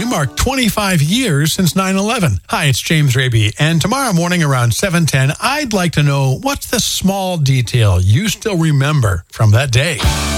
mark 25 years since 9/11. Hi, it's James Raby, and tomorrow morning around 7:10, I'd like to know what's the small detail you still remember from that day.